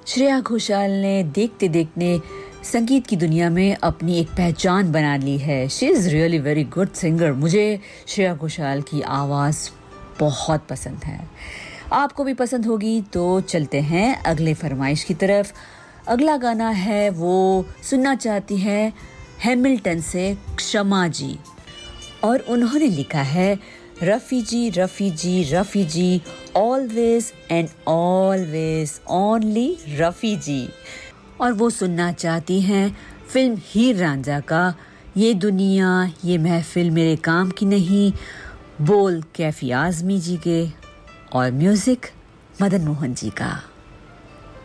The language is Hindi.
श्रेया घोषाल ने देखते देखते संगीत की दुनिया में अपनी एक पहचान बना ली है. She is really very good singer. मुझे श्रेया घोषाल की आवाज़ बहुत पसंद है. आपको भी पसंद होगी तो चलते हैं अगले फरमाइश की तरफ. अगला गाना है वो सुनना चाहती है हैमिल्टन से क्षमा जी, और उन्होंने लिखा है रफ़ी जी रफ़ी जी रफ़ी जी always and always only Rafi जी. और वो सुनना चाहती हैं फिल्म हीर रांझा का ये दुनिया ये महफिल मेरे काम की नहीं, बोल कैफी आज़मी जी के और म्यूजिक मदन मोहन जी का.